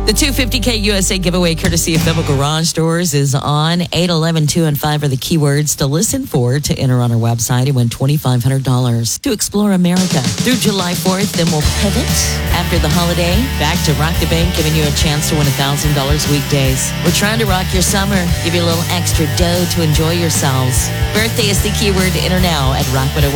The 250K USA giveaway courtesy of Bible Garage Doors is on. 8, 11, 2, and 5 are the keywords to listen for to enter on our website and win $2,500 to explore America through July 4th. Then we'll pivot after the holiday back to Rock the Bank, giving you a chance to win $1,000 weekdays. We're trying to rock your summer, give you a little extra dough to enjoy yourselves. Birthday is the keyword to enter now at Rock 101.